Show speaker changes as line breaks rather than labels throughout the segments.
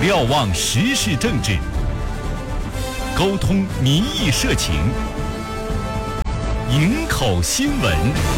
瞭望时事政治，沟通民意社情，营口新闻。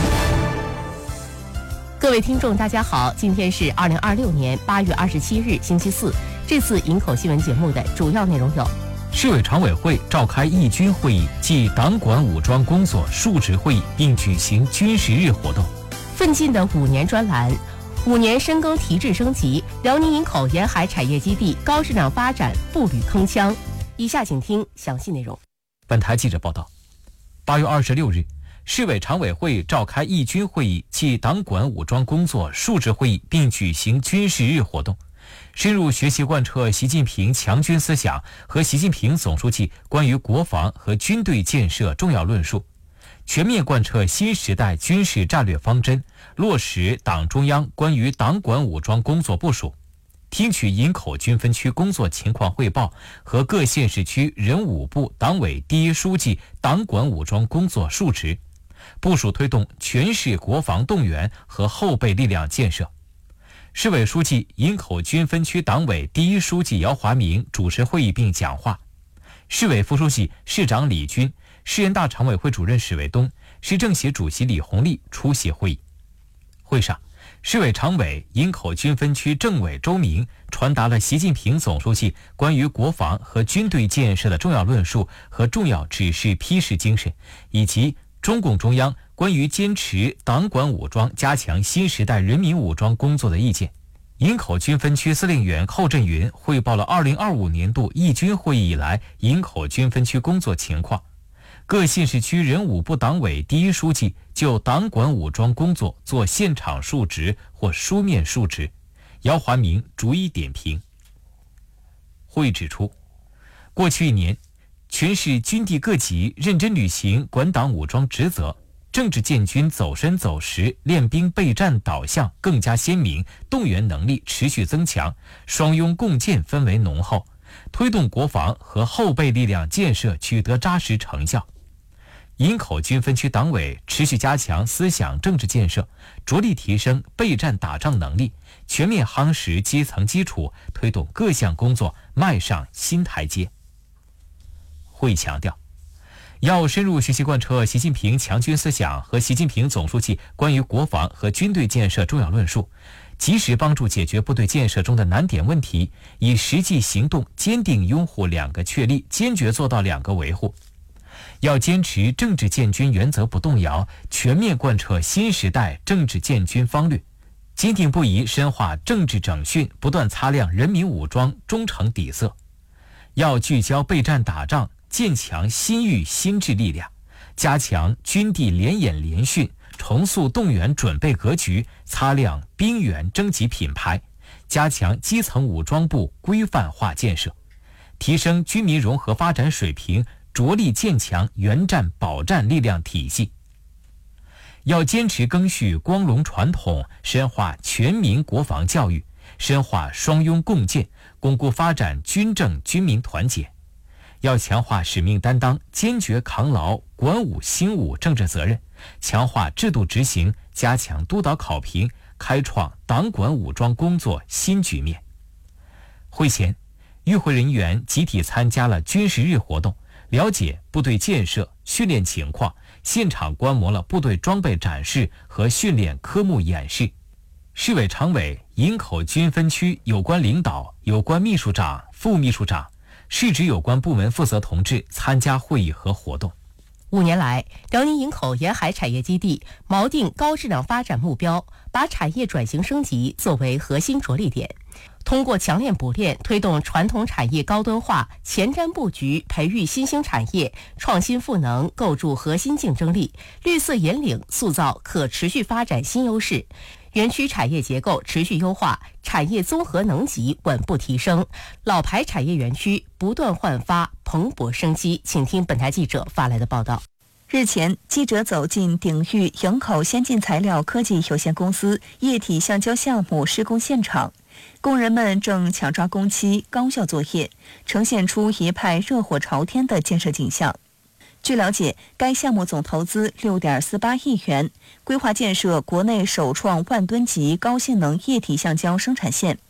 各位听众大家好，今天是2026年8月27日星期四。这次营口新闻节目的主要内容有：
市委常委会召开义军会议暨党管武装工作述职会议，并举行军事日活动。
奋进的5年专栏，5年深耕提质升级，辽宁营口沿海产业基地高质量发展步履铿锵。以下请听详细内容。
本台记者报道，8月26日，市委常委会召开义军会议暨党管武装工作述职会议，并举行军事日活动，深入学习贯彻习近平强军思想和习近平总书记关于国防和军队建设重要论述，全面贯彻新时代军事战略方针，落实党中央关于党管武装工作部署，听取营口军分区工作情况汇报和各县市区人武部党委第一书记党管武装工作述职，部署推动全市国防动员和后备力量建设。市委书记、营口军分区党委第一书记姚华明主持会议并讲话，市委副书记、市长李军、市人大常委会主任史卫东、市政协主席李红利出席会议。会上，市委常委、营口军分区政委周明传达了习近平总书记关于国防和军队建设的重要论述和重要指示批示精神，以及中共中央关于坚持党管武装加强新时代人民武装工作的意见。营口军分区司令员寇振云汇报了2025年度义军会议以来营口军分区工作情况，各县市区人武部党委第一书记就党管武装工作做现场述职或书面述职，姚华明逐一点评。会议指出，过去1年，全市军地各级认真履行管党武装职责，政治建军走深走实，练兵备战导向更加鲜明，动员能力持续增强，双拥共建氛围浓厚，推动国防和后备力量建设取得扎实成效。营口军分区党委持续加强思想政治建设，着力提升备战打仗能力，全面夯实基层基础，推动各项工作迈上新台阶。会议强调，要深入学习贯彻习近平强军思想和习近平总书记关于国防和军队建设重要论述，及时帮助解决部队建设中的难点问题，以实际行动坚定拥护2个确立，坚决做到2个维护。要坚持政治建军原则不动摇，全面贯彻新时代政治建军方略，坚定不移深化政治整训，不断擦亮人民武装忠诚底色。要聚焦备战打仗，建强新域新质力量，加强军地联演联训，重塑动员准备格局，擦亮兵员征集品牌，加强基层武装部规范化建设，提升军民融合发展水平，着力建强原战保战力量体系。要坚持赓续光荣传统，深化全民国防教育，深化双拥共建，巩固发展军政军民团结。要强化使命担当，坚决扛牢管武兴武政治责任，强化制度执行，加强督导考评，开创党管武装工作新局面。会前，与会人员集体参加了军事日活动，了解部队建设训练情况，现场观摩了部队装备展示和训练科目演示。市委常委、营口军分区有关领导、有关秘书长、副秘书长、市直有关部门负责同志参加会议和活动。
5年来，辽宁营口沿海产业基地锚定高质量发展目标，把产业转型升级作为核心着力点，通过强链补链，推动传统产业高端化，前瞻布局，培育新兴产业，创新赋能，构筑核心竞争力，绿色引领，塑造可持续发展新优势。园区产业结构持续优化，产业综合能级稳步提升，老牌产业园区不断焕发，蓬勃生机。请听本台记者发来的报道。
日前，记者走进鼎裕营口先进材料科技有限公司液体橡胶项目施工现场，工人们正抢抓工期，高效作业，呈现出一派热火朝天的建设景象。据了解，该项目总投资6.48亿元，规划建设国内首创万吨级高性能液体橡胶生产线。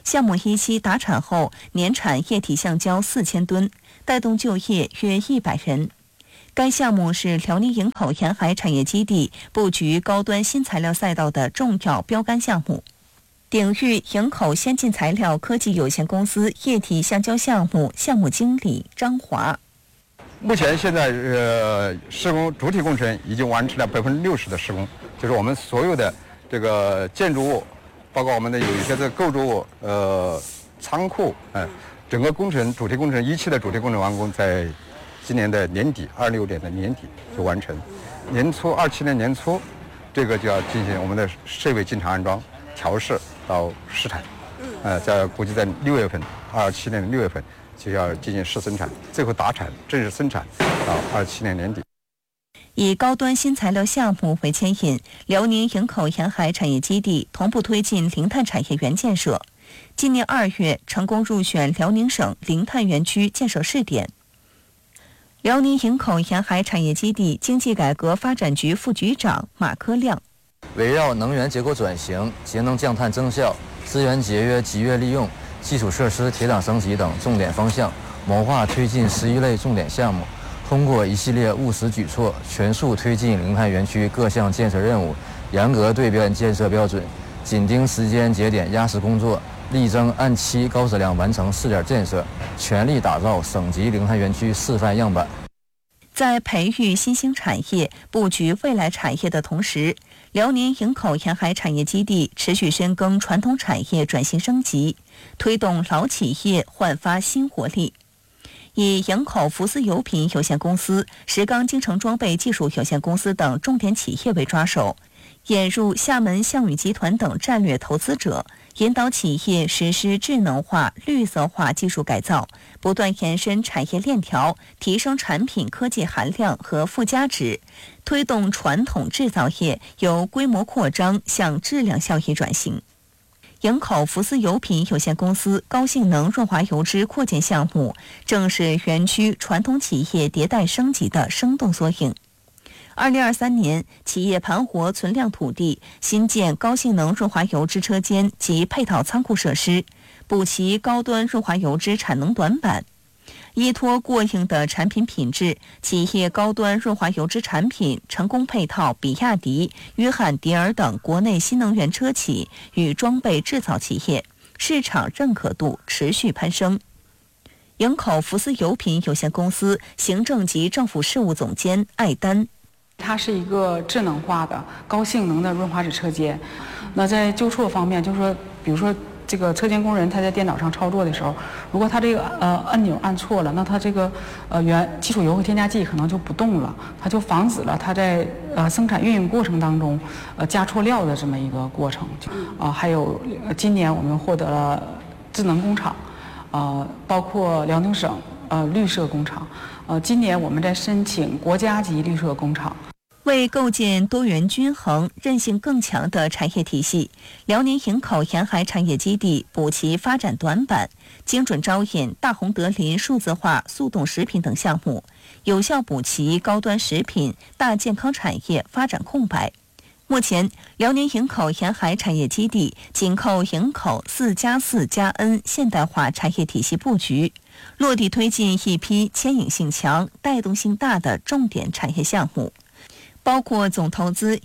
项目一期达产后，年产液体橡胶4000吨，带动就业约100人。该项目是辽宁营口沿海产业基地布局高端新材料赛道的重要标杆项目。鼎昱营口先进材料科技有限公司液体橡胶项目项目经理张华。
目前现在施工主体工程已经完成了60%的施工，就是我们所有的这个建筑物，包括我们的有一些的构筑物、仓库，整个工程主体工程一期的主体工程完工在今年的年底，26年的年底就完成。27年年初，这个就要进行我们的设备进场安装、调试到试产，估计在6月份，27年的6月份就要进行试生产，最后达产正式生产到27年年底。
以高端新材料项目为牵引，辽宁营口沿海产业基地同步推进零碳产业园建设。今年2月成功入选辽宁省零碳园区建设试点。辽宁营口沿海产业基地经济改革发展局副局长马科亮，
围绕能源结构转型、节能降碳增效、资源节约集约利用、基础设施铁档升级等重点方向，谋划推进11类重点项目，通过一系列务实举措，全速推进零碳园区各项建设任务，严格对标建设标准，紧盯时间节点压实工作，力争按期高质量完成试点建设，全力打造省级零碳园区示范样板。
在培育新兴产业、布局未来产业的同时，辽宁营口沿海产业基地持续深耕传统产业转型升级，推动老企业焕发新活力。以营口福斯油品有限公司、石钢精诚装备技术有限公司等重点企业为抓手，引入厦门项宇集团等战略投资者，引导企业实施智能化、绿色化技术改造，不断延伸产业链条，提升产品科技含量和附加值，推动传统制造业由规模扩张向质量效益转型。营口福斯油品有限公司高性能润滑油脂扩建项目，正是园区传统企业迭代升级的生动缩影。2023年，企业盘活存量土地，新建高性能润滑油脂车间及配套仓库设施，补齐高端润滑油脂产能短板。依托过硬的产品品质，企业高端润滑油脂产品成功配套比亚迪、约翰迪尔等国内新能源车企与装备制造企业，市场认可度持续攀升。营口福斯油品有限公司行政及政府事务总监艾丹，
它是一个智能化的高性能的润滑脂车间。那在纠错方面，就是说，比如说这个车间工人他在电脑上操作的时候，如果他这个按钮按错了，那他这个基础油和添加剂可能就不动了，它就防止了他在生产运营过程当中加错料的这么一个过程。还有今年我们获得了智能工厂，包括辽宁省绿色工厂。今年我们在申请国家级绿色工厂。
为构建多元均衡、韧性更强的产业体系，辽宁营口沿海产业基地补齐发展短板，精准招引大红德林数字化速冻食品等项目，有效补齐高端食品、大健康产业发展空白。目前，辽宁营口沿海产业基地紧扣营口4+4+N 现代化产业体系布局，落地推进一批牵引性强、带动性大的重点产业项目，包括总投资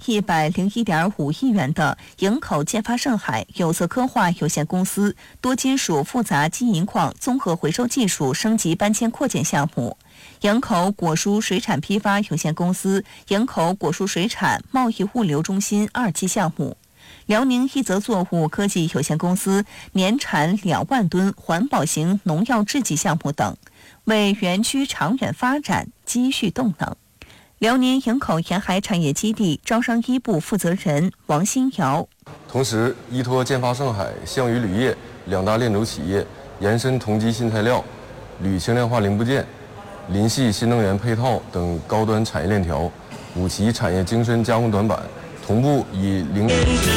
101.5亿元的营口建发盛海有色科化有限公司多金属复杂金银矿综合回收技术升级搬迁扩建项目，营口果蔬水产批发有限公司营口果蔬水产贸易物流中心2期项目，辽宁一泽作物科技有限公司年产2万吨环保型农药制剂项目等，为园区长远发展积蓄动能。辽宁营口沿海产业基地招商一部负责人王新瑶，
同时依托建发盛海、项宇铝业2大链轴企业，延伸同基新材料、铝轻量化零部件、林系新能源配套等高端产业链条，补齐产业精深加工短板，同步以零。